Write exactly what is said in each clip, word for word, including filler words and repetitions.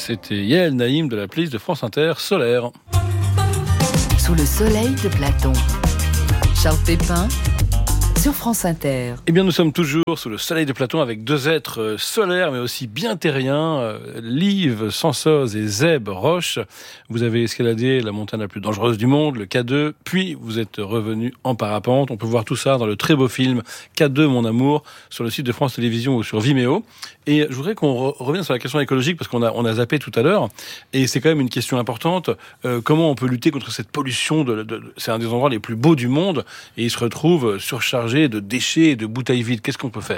C'était Yael Naïm de la playlist de France Inter, Solaire. Sous le soleil de Platon. Charles Pépin sur France Inter. Eh bien, nous sommes toujours sous le soleil de Platon avec deux êtres solaires, mais aussi bien terriens, Liv Sansoz et Zeb Roche. Vous avez escaladé la montagne la plus dangereuse du monde, le K deux, puis vous êtes revenu en parapente. On peut voir tout ça dans le très beau film K deux, mon amour, sur le site de France Télévisions ou sur Vimeo. Et je voudrais qu'on re- revienne sur la question écologique, parce qu'on a, on a zappé tout à l'heure, et c'est quand même une question importante. Euh, comment on peut lutter contre cette pollution de, de, de, c'est un des endroits les plus beaux du monde, et il se retrouve surchargé de déchets et de bouteilles vides. Qu'est-ce qu'on peut faire ?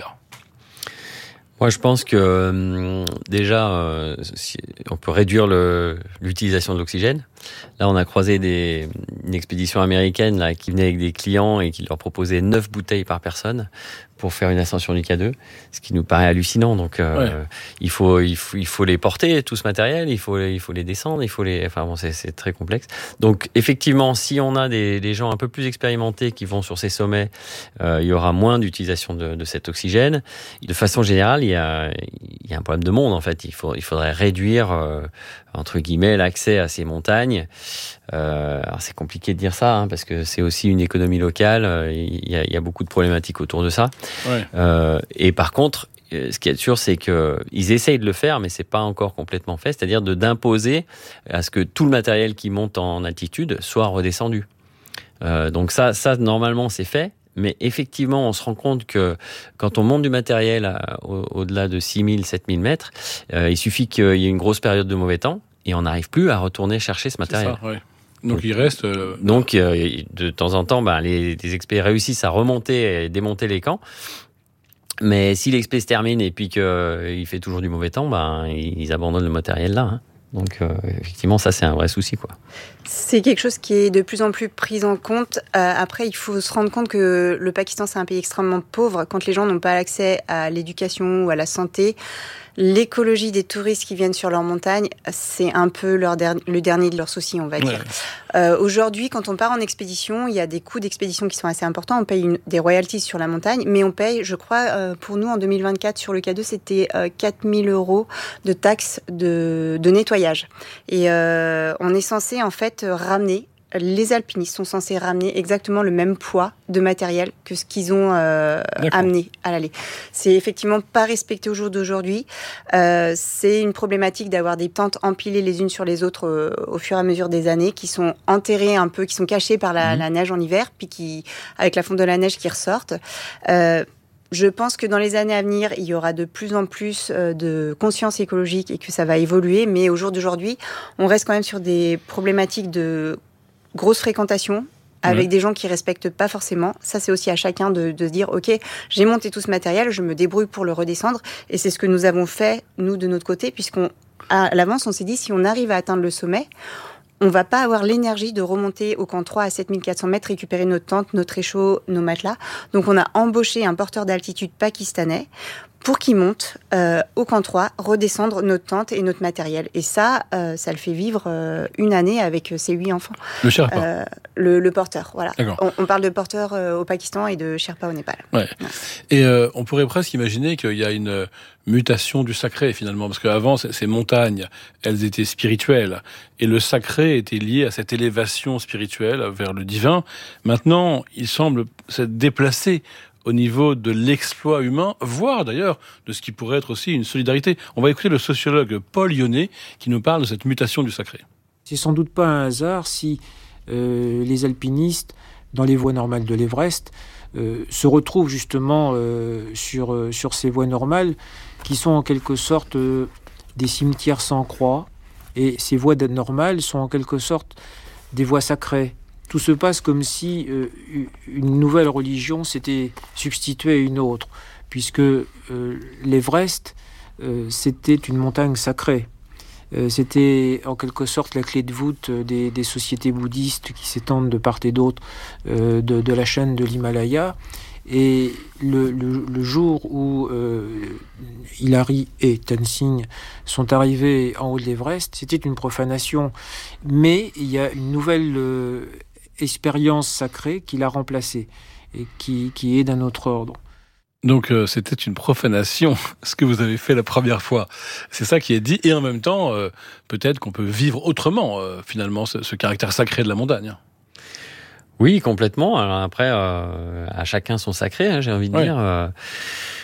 Moi, je pense que euh, déjà, euh, si, on peut réduire le, l'utilisation de l'oxygène. Là, on a croisé des, une expédition américaine là, qui venait avec des clients et qui leur proposait neuf bouteilles par personne pour faire une ascension du K deux, ce qui nous paraît hallucinant. Donc, euh, ouais. il faut, il faut, il faut les porter, tout ce matériel, il faut, il faut les descendre, il faut les, enfin bon, c'est, c'est très complexe. Donc, effectivement, si on a des, des gens un peu plus expérimentés qui vont sur ces sommets, euh, il y aura moins d'utilisation de, de cet oxygène. De façon générale, il y a, il y a un problème de monde, en fait. Il faut, il faudrait réduire, euh, entre guillemets, l'accès à ces montagnes. Euh, alors c'est compliqué de dire ça, hein, parce que c'est aussi une économie locale. Il y a, il y a beaucoup de problématiques autour de ça. Ouais. Euh, et par contre, ce qui est sûr, c'est que ils essayent de le faire, mais c'est pas encore complètement fait. C'est-à-dire de d'imposer à ce que tout le matériel qui monte en altitude soit redescendu. Euh, donc ça, ça normalement c'est fait. Mais effectivement, on se rend compte que quand on monte du matériel à, au, au-delà de six mille, sept mille mètres, euh, il suffit qu'il y ait une grosse période de mauvais temps et on n'arrive plus à retourner chercher ce matériel. C'est ça, ouais. Donc, donc il reste... Euh... Donc euh, de temps en temps, ben, les, les experts réussissent à remonter et démonter les camps. Mais si l'expé se termine et puis qu'il euh, fait toujours du mauvais temps, ben, ils abandonnent le matériel là. Hein. Donc, euh, effectivement, ça, c'est un vrai souci, quoi. C'est quelque chose qui est de plus en plus pris en compte. Euh, après, il faut se rendre compte que le Pakistan, c'est un pays extrêmement pauvre. Quand les gens n'ont pas accès à l'éducation ou à la santé, l'écologie des touristes qui viennent sur leur montagne, c'est un peu leur der- le dernier de leurs soucis, on va dire. Ouais. Euh, aujourd'hui, quand on part en expédition, il y a des coûts d'expédition qui sont assez importants. On paye une, des royalties sur la montagne, mais on paye, je crois, euh, pour nous, en deux mille vingt-quatre, sur le K deux, c'était euh, quatre mille euros de taxes de, de nettoyage. Et euh, on est censé, en fait, ramener, les alpinistes sont censés ramener exactement le même poids de matériel que ce qu'ils ont euh, amené à l'aller. C'est effectivement pas respecté au jour d'aujourd'hui. Euh, c'est une problématique d'avoir des tentes empilées les unes sur les autres euh, au fur et à mesure des années, qui sont enterrées un peu, qui sont cachées par la, mmh. la neige en hiver, puis qui, avec la fonte de la neige qui ressortent. Euh, Je pense que dans les années à venir, il y aura de plus en plus de conscience écologique et que ça va évoluer. Mais au jour d'aujourd'hui, on reste quand même sur des problématiques de grosse fréquentation avec ouais. des gens qui respectent pas forcément. Ça, c'est aussi à chacun de, de se dire, OK, j'ai monté tout ce matériel, je me débrouille pour le redescendre. Et c'est ce que nous avons fait, nous, de notre côté, puisqu'on, à l'avance, on s'est dit, si on arrive à atteindre le sommet, on va pas avoir l'énergie de remonter au camp trois à sept mille quatre cents mètres, récupérer notre tente, notre réchaud, nos matelas. Donc, on a embauché un porteur d'altitude pakistanais pour qu'il monte euh, au camp trois, redescendre notre tente et notre matériel. Et ça, euh, ça le fait vivre euh, une année avec ses huit enfants. Le Sherpa euh, le, le porteur, voilà. On, on parle de porteur euh, au Pakistan et de Sherpa au Népal. Ouais. Ouais. Et euh, on pourrait presque imaginer qu'il y a une mutation du sacré, finalement. Parce qu'avant, ces montagnes, elles étaient spirituelles. Et le sacré était lié à cette élévation spirituelle vers le divin. Maintenant, il semble s'être déplacé au niveau de l'exploit humain, voire d'ailleurs de ce qui pourrait être aussi une solidarité. On va écouter le sociologue Paul Yonnet qui nous parle de cette mutation du sacré. C'est sans doute pas un hasard si euh, les alpinistes, dans les voies normales de l'Everest, euh, se retrouvent justement euh, sur, euh, sur ces voies normales qui sont en quelque sorte euh, des cimetières sans croix. Et ces voies normales sont en quelque sorte des voies sacrées. Tout se passe comme si euh, une nouvelle religion s'était substituée à une autre, puisque euh, l'Everest, euh, c'était une montagne sacrée. Euh, c'était en quelque sorte la clé de voûte des, des sociétés bouddhistes qui s'étendent de part et d'autre euh, de, de la chaîne de l'Himalaya. Et le, le, le jour où euh, Hilary et Tenzing sont arrivés en haut de l'Everest, c'était une profanation. Mais il y a une nouvelle euh, expérience sacrée qui l'a remplacée et qui, qui est d'un autre ordre. Donc euh, c'était une profanation, ce que vous avez fait la première fois. C'est ça qui est dit, et en même temps, euh, peut-être qu'on peut vivre autrement, euh, finalement, ce, ce caractère sacré de la montagne. Oui, complètement. Alors après, euh, à chacun son sacré, hein, j'ai envie de ouais. dire. Euh,